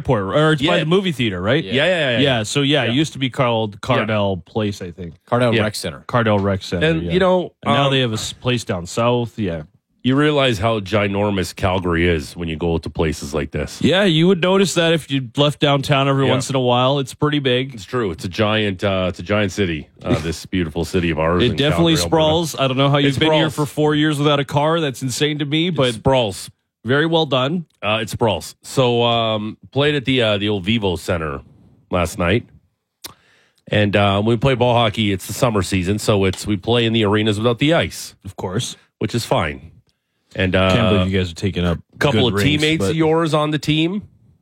airport, or it's by Yeah. the movie theater, right? Yeah. Yeah, so it used to be called Cardell Place, I think. Cardell Yeah. Rec Center. Cardell Rec Center. And, yeah. you know, And now they have a place down south. Yeah. you realize how ginormous Calgary is when you go to places like this. Yeah, you would notice that if you left downtown every Yeah. once in a while. It's pretty big. It's true. It's a giant city, this beautiful city of ours. It in definitely Calgary, sprawls. I don't know how you've It been here sprawls. for 4 years without a car. That's insane to me, Alberta. but It sprawls. very well done. It sprawls. So played at the old Vivo Center last night. And when we play ball hockey, it's the summer season, so we play in the arenas without the ice, Of course. which is fine. And Can't believe you guys are taking up a couple good of rings, teammates but- of yours on the team.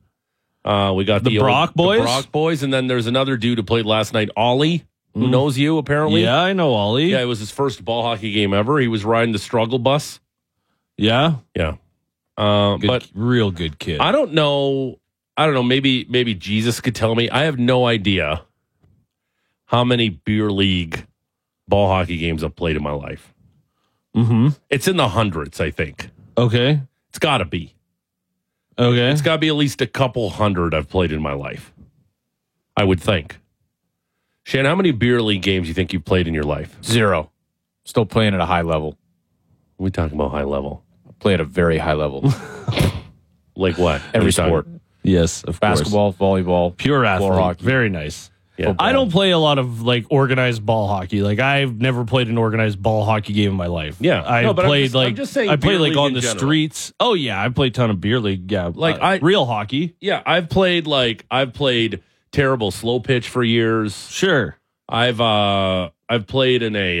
We got The Brock boys? The Brock boys, and then there's another dude who played last night, Ollie, who knows you apparently. Yeah, I know Ollie. Yeah, it was his first ball hockey game ever. He was riding the struggle bus. Yeah. Yeah. Good, But real good kid. I don't know. Maybe Jesus could tell me. I have no idea how many beer league ball hockey games I've played in my life. Mm-hmm. It's in the hundreds, I think. Okay. It's got to be. Okay. It's got to be at least a couple hundred I've played in my life. I would think. Shan, how many beer league games do you think you've played in your life? 0. Still playing at a high level. We talking about high level. Play at a very high level. Like what? Every We talking- sport. Yes, of course. Basketball, volleyball, Pure athlete. floor hockey. Very nice. Yeah. I don't play a lot of like organized ball hockey. Like I've never played an organized ball hockey game in my life. Yeah. I No, but I'm played just- like I'm just saying I played beer like league on in the general. streets. Oh yeah, I played a ton of beer league. Yeah, Like, real hockey. Yeah, I've played terrible slow pitch for years. Sure. I've played in a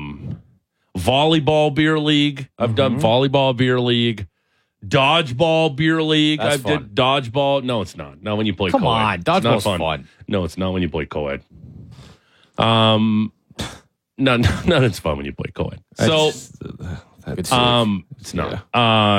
volleyball beer league. I've done volleyball beer league, dodgeball beer league. That's I've fun. did dodgeball. No, it's not. Not when you play. Come co-ed. on, It's not dodgeball's fun. No, it's not when you play co-ed. None it's fun when you play co-ed. So Good save. it's not.